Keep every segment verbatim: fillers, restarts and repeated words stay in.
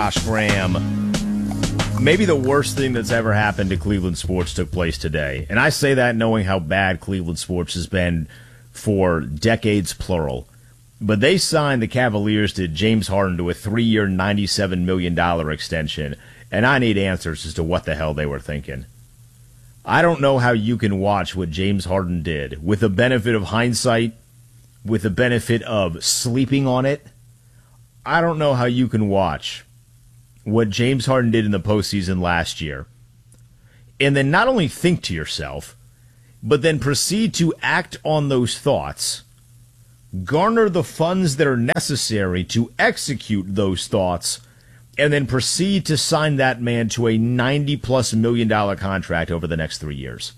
Josh Graham. Maybe the worst thing that's ever happened to Cleveland sports took place today. And I say that knowing how bad Cleveland sports has been for decades, plural. But they signed the Cavaliers to James Harden to a three-year, ninety-seven million dollars extension. And I need answers as to what the hell they were thinking. I don't know how you can watch what James Harden did with the benefit of hindsight, with the benefit of sleeping on it. I don't know how you can watch what James Harden did in the postseason last year and then not only think to yourself, but then proceed to act on those thoughts, garner the funds that are necessary to execute those thoughts, and then proceed to sign that man to a ninety-plus million dollar contract over the next three years.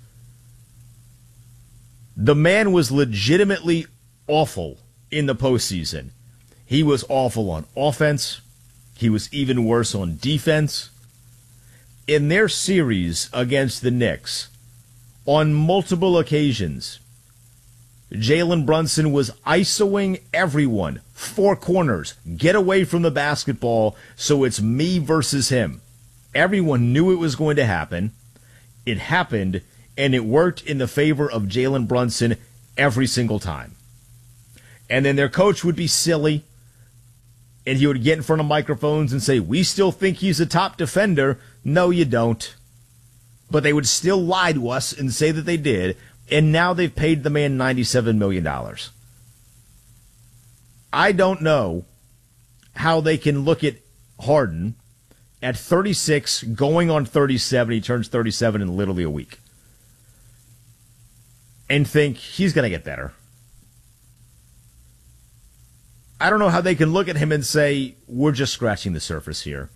The man was legitimately awful in the postseason. He was awful on offense. He was even worse on defense. In their series against the Knicks, on multiple occasions, Jalen Brunson was isoing everyone. Four corners. Get away from the basketball so it's me versus him. Everyone knew it was going to happen. It happened, and it worked in the favor of Jalen Brunson every single time. And then their coach would be silly, and he would get in front of microphones and say, we still think he's a top defender. No, you don't. But they would still lie to us and say that they did, and now they've paid the man ninety-seven million dollars. I don't know how they can look at Harden at thirty-six, going on thirty-seven, he turns thirty-seven in literally a week, and think he's going to get better. I don't know how they can look at him and say, we're just scratching the surface here.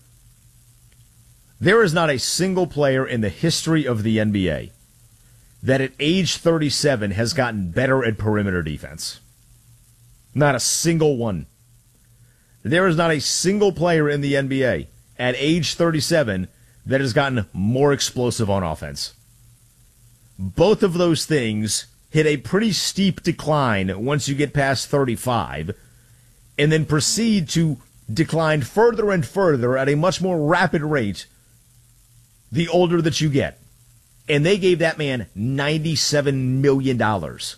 There is not a single player in the history of the N B A that at age thirty-seven has gotten better at perimeter defense. Not a single one. There is not a single player in the N B A at age thirty-seven that has gotten more explosive on offense. Both of those things hit a pretty steep decline once you get past thirty-five, and then proceed to decline further and further at a much more rapid rate the older that you get. And they gave that man ninety-seven million dollars.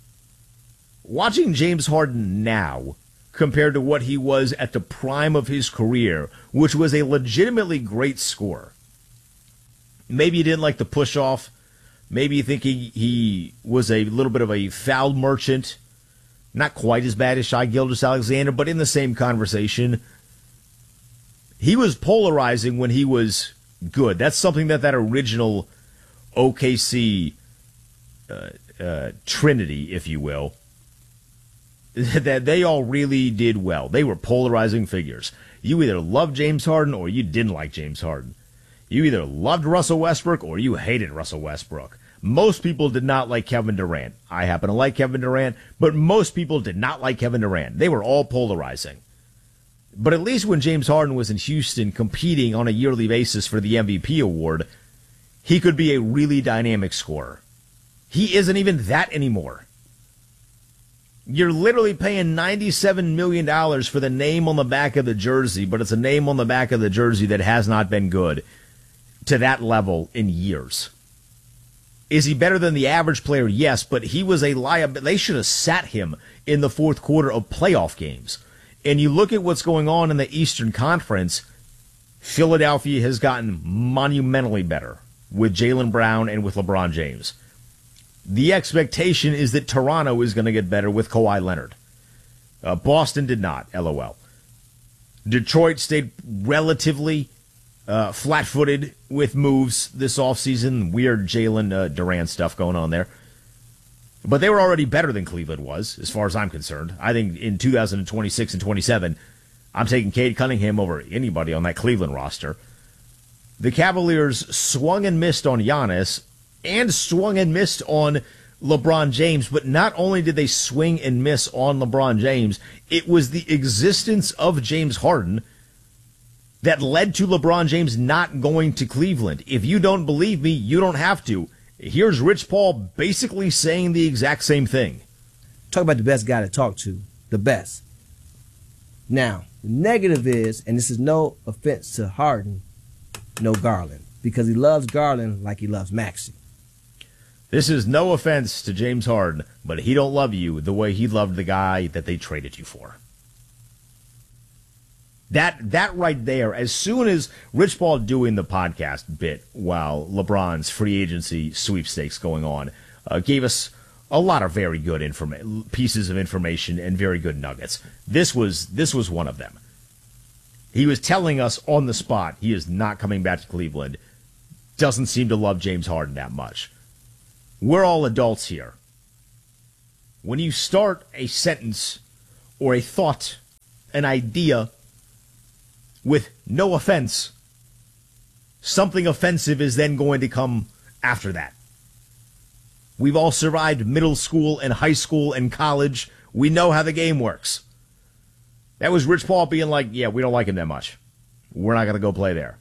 Watching James Harden now compared to what he was at the prime of his career, which was a legitimately great scorer. Maybe you didn't like the push-off. Maybe you think he, he was a little bit of a foul merchant. Not quite as bad as Shai Gilgeous-Alexander, but in the same conversation. He was polarizing when he was good. That's something that that original O K C uh, uh, trinity, if you will, that they all really did well. They were polarizing figures. You either loved James Harden or you didn't like James Harden. You either loved Russell Westbrook or you hated Russell Westbrook. Most people did not like Kevin Durant. I happen to like Kevin Durant, but most people did not like Kevin Durant. They were all polarizing. But at least when James Harden was in Houston competing on a yearly basis for the M V P award, he could be a really dynamic scorer. He isn't even that anymore. You're literally paying ninety-seven million dollars for the name on the back of the jersey, but it's a name on the back of the jersey that has not been good to that level in years. Is he better than the average player? Yes, but he was a liability. They should have sat him in the fourth quarter of playoff games. And you look at what's going on in the Eastern Conference, Philadelphia has gotten monumentally better with Jaylen Brown and with LeBron James. The expectation is that Toronto is going to get better with Kawhi Leonard. Uh, Boston did not, LOL. Detroit stayed relatively uh, flat-footed with moves this offseason. Weird Jalen uh, Durant stuff going on there. But they were already better than Cleveland was, as far as I'm concerned. I think in two thousand twenty-six and twenty-seven, I'm taking Cade Cunningham over anybody on that Cleveland roster. The Cavaliers swung and missed on Giannis and swung and missed on LeBron James, but not only did they swing and miss on LeBron James, it was the existence of James Harden that led to LeBron James not going to Cleveland. If you don't believe me, you don't have to. Here's Rich Paul basically saying the exact same thing. Talk about the best guy to talk to. The best. Now, the negative is, and this is no offense to Harden, no Garland, because he loves Garland like he loves Maxey. This is no offense to James Harden, but he don't love you the way he loved the guy that they traded you for. That that right there, as soon as Rich Paul doing the podcast bit while LeBron's free agency sweepstakes going on, uh, gave us a lot of very good informa- pieces of information and very good nuggets. This was this was one of them. He was telling us on the spot he is not coming back to Cleveland. Doesn't seem to love James Harden that much. We're all adults here. When you start a sentence or a thought, an idea, with no offense, something offensive is then going to come after that. We've all survived middle school and high school and college. We know how the game works. That was Rich Paul being like, yeah, we don't like him that much. We're not going to go play there.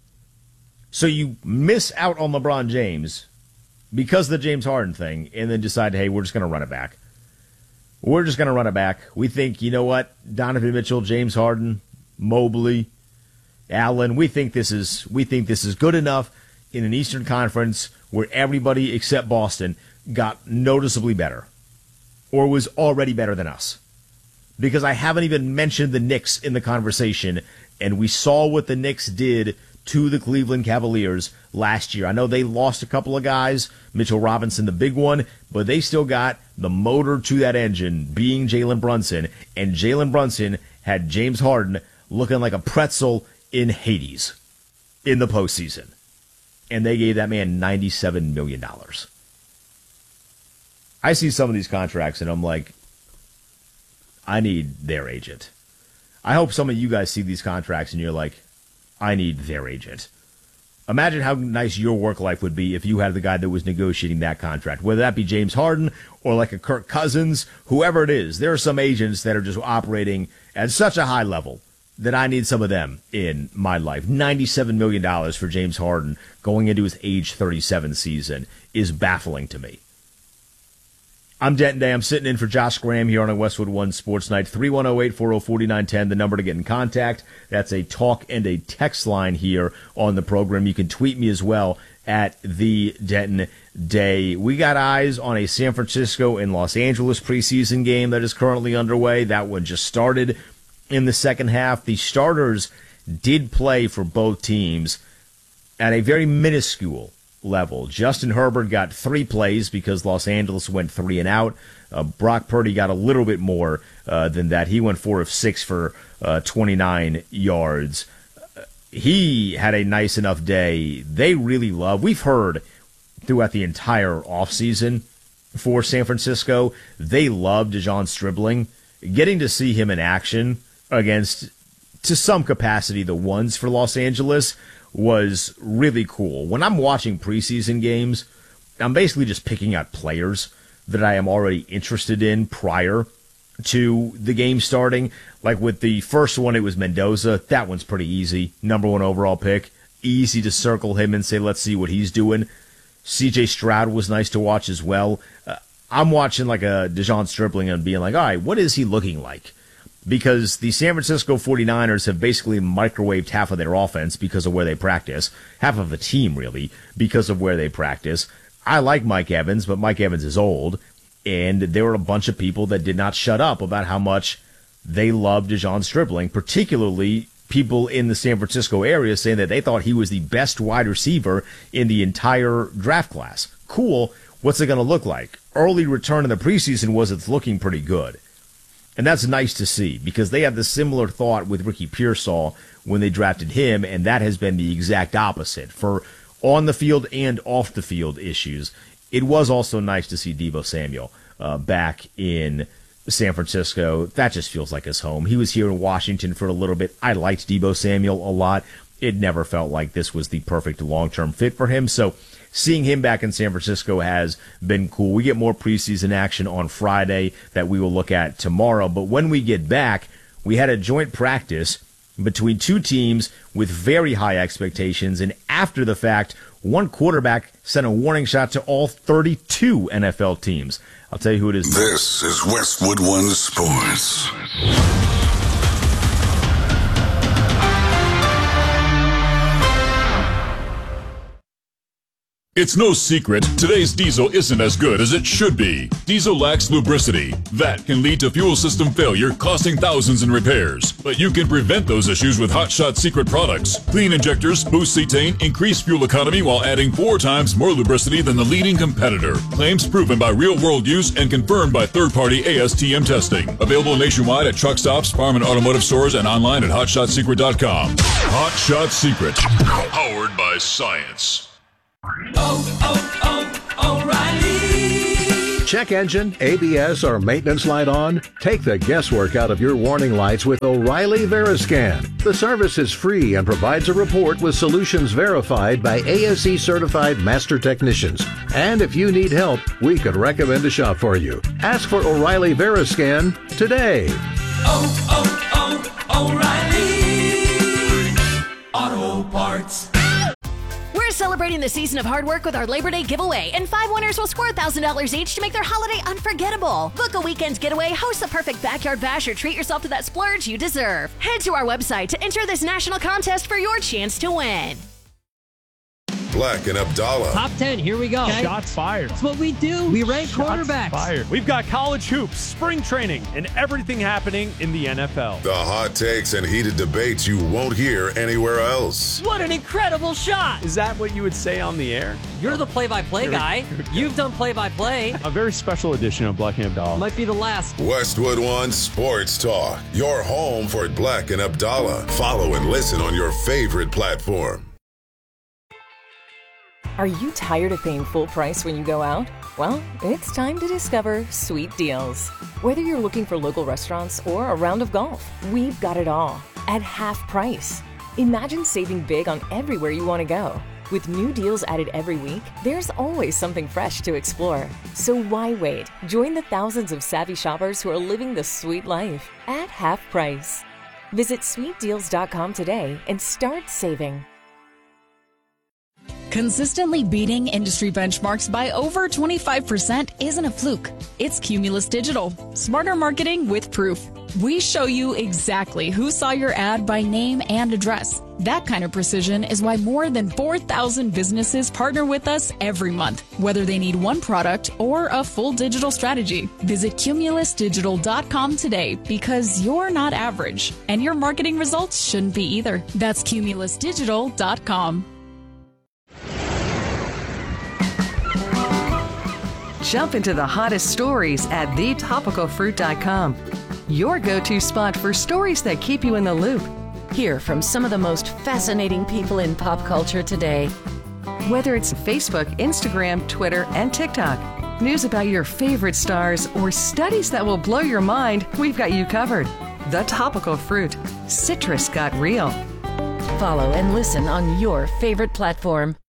So you miss out on LeBron James because of the James Harden thing, and then decide, hey, we're just going to run it back. We're just going to run it back. We think, you know what, Donovan Mitchell, James Harden, Mobley, Allen, we think this is we think this is good enough in an Eastern Conference where everybody except Boston got noticeably better or was already better than us. Because I haven't even mentioned the Knicks in the conversation, and we saw what the Knicks did to the Cleveland Cavaliers last year. I know they lost a couple of guys, Mitchell Robinson, the big one, but they still got the motor to that engine being Jalen Brunson, and Jalen Brunson had James Harden looking like a pretzel in Hades in the postseason. And they gave that man ninety-seven million dollars. I see some of these contracts and I'm like, I need their agent. I hope some of you guys see these contracts and you're like, I need their agent. Imagine how nice your work life would be if you had the guy that was negotiating that contract, whether that be James Harden or like a Kirk Cousins, whoever it is. There are some agents that are just operating at such a high level that I need some of them in my life. ninety-seven million dollars for James Harden going into his age thirty-seven season is baffling to me. I'm Denton Day. I'm sitting in for Josh Graham here on a Westwood One Sports Night. three one zero, eight four zero, four nine one zero, the number to get in contact. That's a talk and a text line here on the program. You can tweet me as well at the Denton Day. We got eyes on a San Francisco and Los Angeles preseason game that is currently underway. That one just started in the second half. The starters did play for both teams at a very minuscule level. Justin Herbert got three plays because Los Angeles went three and out. Uh, Brock Purdy got a little bit more uh, than that. He went four of six for uh, twenty-nine yards. Uh, he had a nice enough day. They really love, we've heard throughout the entire offseason for San Francisco, they love DeJon Stribling. Getting to see him in action against, to some capacity, the ones for Los Angeles was really cool. When I'm watching preseason games, I'm basically just picking out players that I am already interested in prior to the game starting. Like with the first one, it was Mendoza. That one's pretty easy. Number one overall pick. Easy to circle him and say, let's see what he's doing. C J Stroud was nice to watch as well. Uh, I'm watching like a DeJon Stribling and being like, all right, what is he looking like? Because the San Francisco forty-niners have basically microwaved half of their offense because of where they practice. Half of the team, really, because of where they practice. I like Mike Evans, but Mike Evans is old. And there were a bunch of people that did not shut up about how much they loved DeJon Stribling, particularly people in the San Francisco area saying that they thought he was the best wide receiver in the entire draft class. Cool. What's it going to look like? Early return in the preseason was it's looking pretty good. And that's nice to see because they had the similar thought with Ricky Pearsall when they drafted him, and that has been the exact opposite. For on the field and off the field issues, it was also nice to see Deebo Samuel uh, back in San Francisco. That just feels like his home. He was here in Washington for a little bit. I liked Deebo Samuel a lot. It never felt like this was the perfect long-term fit for him. So seeing him back in San Francisco has been cool. We get more preseason action on Friday that we will look at tomorrow. But when we get back, we had a joint practice between two teams with very high expectations. And after the fact, one quarterback sent a warning shot to all thirty-two N F L teams. I'll tell you who it is. This is Westwood One Sports. It's no secret, today's diesel isn't as good as it should be. Diesel lacks lubricity. That can lead to fuel system failure, costing thousands in repairs. But you can prevent those issues with Hot Shot Secret products. Clean injectors, boost cetane, increase fuel economy while adding four times more lubricity than the leading competitor. Claims proven by real-world use and confirmed by third-party A S T M testing. Available nationwide at truck stops, farm and automotive stores, and online at hot shot secret dot com. Hot Shot Secret. Powered by science. Oh, oh, oh, O'Reilly. Check engine, A B S, or maintenance light on? Take the guesswork out of your warning lights with O'Reilly Veriscan. The service is free and provides a report with solutions verified by A S E certified master technicians. And if you need help, we could recommend a shop for you. Ask for O'Reilly Veriscan today. Oh, oh, oh, O'Reilly Auto Parts. We're celebrating the season of hard work with our Labor Day giveaway, and five winners will score one thousand dollars each to make their holiday unforgettable. Book a weekend's getaway, host the perfect backyard bash, or treat yourself to that splurge you deserve. Head to our website to enter this national contest for your chance to win. Black and Abdallah. Top ten, here we go. Okay. Shots fired. That's what we do. We rank Shots quarterbacks. Fired. We've got college hoops, spring training, and everything happening in the N F L. The hot takes and heated debates you won't hear anywhere else. What an incredible shot. Is that what you would say on the air? You're the play-by-play guy. You've done play-by-play. A very special edition of Black and Abdallah. Might be the last. Westwood One Sports Talk. Your home for Black and Abdallah. Follow and listen on your favorite platform. Are you tired of paying full price when you go out? Well, it's time to discover Sweet Deals. Whether you're looking for local restaurants or a round of golf, we've got it all at half price. Imagine saving big on everywhere you want to go. With new deals added every week, there's always something fresh to explore. So why wait? Join the thousands of savvy shoppers who are living the sweet life at half price. Visit sweet deals dot com today and start saving. Consistently beating industry benchmarks by over twenty-five percent isn't a fluke. It's Cumulus Digital. Smarter marketing with proof. We show you exactly who saw your ad by name and address. That kind of precision is why more than four thousand businesses partner with us every month, whether they need one product or a full digital strategy. Visit cumulus digital dot com today because you're not average, and your marketing results shouldn't be either. That's cumulus digital dot com. Jump into the hottest stories at the topical fruit dot com. Your go-to spot for stories that keep you in the loop. Hear from some of the most fascinating people in pop culture today. Whether it's Facebook, Instagram, Twitter, and TikTok, news about your favorite stars, or studies that will blow your mind, we've got you covered. The Topical Fruit. Citrus got real. Follow and listen on your favorite platform.